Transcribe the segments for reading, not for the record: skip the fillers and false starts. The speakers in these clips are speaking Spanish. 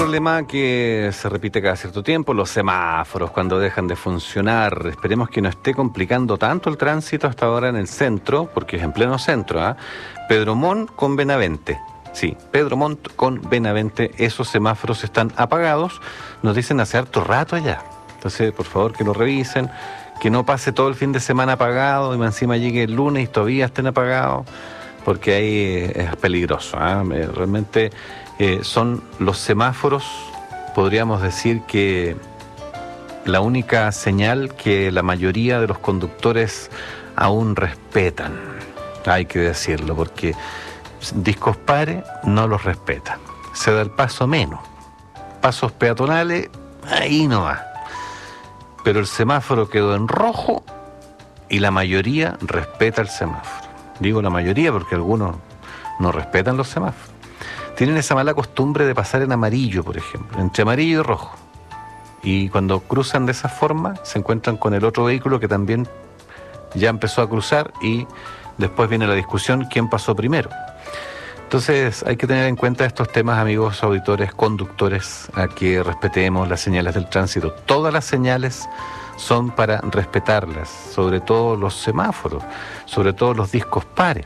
problema que se repite cada cierto tiempo, los semáforos cuando dejan de funcionar. Esperemos que no esté complicando tanto el tránsito hasta ahora en el centro, porque es en pleno centro, ¿eh? Pedro Montt con Benavente. Sí, Pedro Montt con Benavente, esos semáforos están apagados, nos dicen hace harto rato ya. Entonces, por favor, que lo revisen, que no pase todo el fin de semana apagado y más encima llegue el lunes y todavía estén apagados, porque ahí es peligroso, ¿eh? Realmente son los semáforos, podríamos decir que la única señal que la mayoría de los conductores aún respetan, hay que decirlo, porque discos pares no los respetan, se da el paso menos, pasos peatonales, ahí no va, pero el semáforo quedó en rojo y la mayoría respeta el semáforo. Digo la mayoría porque algunos no respetan los semáforos. Tienen esa mala costumbre de pasar en amarillo, por ejemplo, entre amarillo y rojo. Y cuando cruzan de esa forma, se encuentran con el otro vehículo que también ya empezó a cruzar y después viene la discusión, ¿quién pasó primero? Entonces hay que tener en cuenta estos temas, amigos auditores, conductores, a que respetemos las señales del tránsito. Todas las señales son para respetarlas, sobre todo los semáforos, sobre todo los discos pares.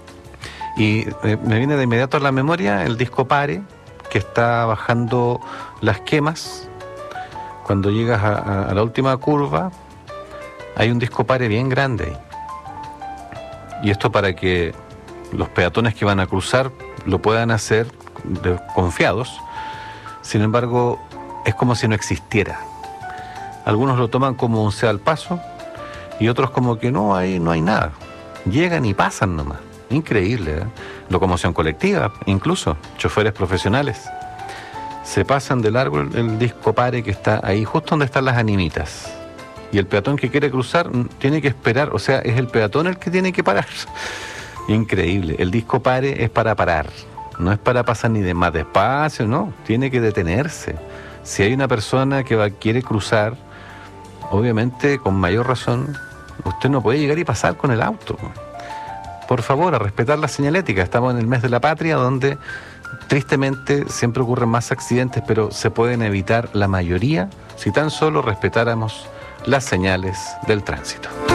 Y me viene de inmediato a la memoria el disco pare, que está bajando las quemas. Cuando llegas a la última curva, hay un disco pare bien grande ahí. Y esto para que los peatones que van a cruzar lo puedan hacer confiados. Sin embargo, es como si no existiera. Algunos lo toman como un sea al paso y otros como que no hay nada. Llegan y pasan nomás. Increíble, ¿eh? Locomoción colectiva, incluso, choferes profesionales. Se pasan de largo el disco pare que está ahí, justo donde están las animitas. Y el peatón que quiere cruzar tiene que esperar, o sea, es el peatón el que tiene que parar. Increíble, el disco pare es para parar, no es para pasar ni de más despacio, no, tiene que detenerse. Si hay una persona que quiere cruzar, obviamente, con mayor razón, usted no puede llegar y pasar con el auto. Por favor, a respetar la señalética. Estamos en el mes de la patria, donde tristemente siempre ocurren más accidentes, pero se pueden evitar la mayoría si tan solo respetáramos las señales del tránsito.